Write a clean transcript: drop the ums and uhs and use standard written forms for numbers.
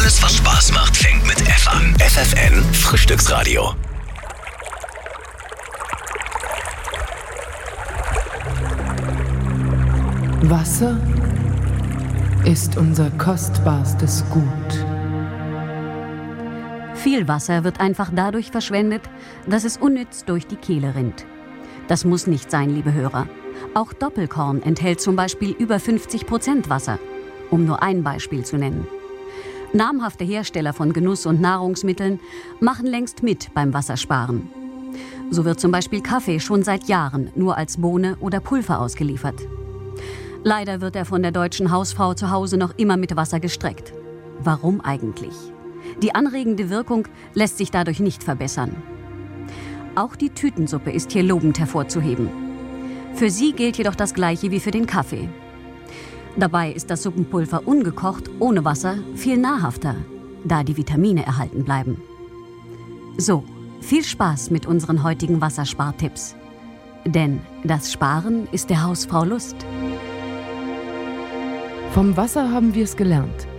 Alles, was Spaß macht, fängt mit F an. FFN Frühstücksradio. Wasser ist unser kostbarstes Gut. Viel Wasser wird einfach dadurch verschwendet, dass es unnütz durch die Kehle rinnt. Das muss nicht sein, liebe Hörer. Auch Doppelkorn enthält zum Beispiel über 50% Wasser, um nur ein Beispiel zu nennen. Namhafte Hersteller von Genuss- und Nahrungsmitteln machen längst mit beim Wassersparen. So wird zum Beispiel Kaffee schon seit Jahren nur als Bohne oder Pulver ausgeliefert. Leider wird er von der deutschen Hausfrau zu Hause noch immer mit Wasser gestreckt. Warum eigentlich? Die anregende Wirkung lässt sich dadurch nicht verbessern. Auch die Tütensuppe ist hier lobend hervorzuheben. Für sie gilt jedoch das Gleiche wie für den Kaffee. Dabei ist das Suppenpulver ungekocht, ohne Wasser, viel nahrhafter, da die Vitamine erhalten bleiben. So, viel Spaß mit unseren heutigen Wasserspartipps. Denn das Sparen ist der Hausfrau Lust. Vom Wasser haben wir es gelernt.